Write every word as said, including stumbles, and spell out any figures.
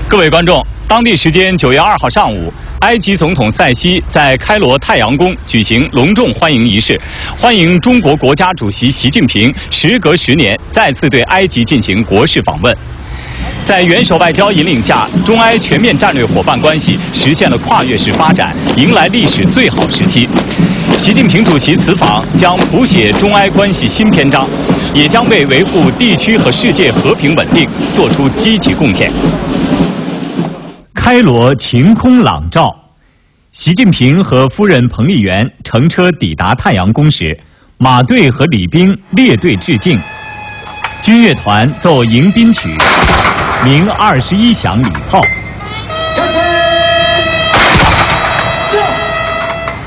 各位观众，当地时间九月二号上午，埃及总统塞西在开罗太阳宫举行隆重欢迎仪式，欢迎中国国家主席习近平时隔十年再次对埃及进行国事访问。在元首外交引领下，中埃全面战略伙伴关系实现了跨越式发展，迎来历史最好时期。习近平主席此访将谱写中埃关系新篇章，也将为维护地区和世界和平稳定做出积极贡献。开罗晴空朗照，习近平和夫人彭丽媛乘车抵达太阳宫时，马队和礼兵列队致敬，军乐团奏迎宾曲，鸣二十一响礼炮。